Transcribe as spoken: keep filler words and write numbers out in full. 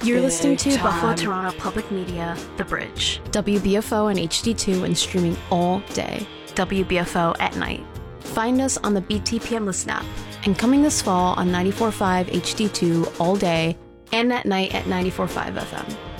You're listening to Big Buffalo time. Toronto Public Media, The Bridge. W B F O and H D two and streaming all day. W B F O at night. Find us on the B T P M Listen app. And coming this fall on ninety-four point five H D two all day and at night at ninety-four point five F M.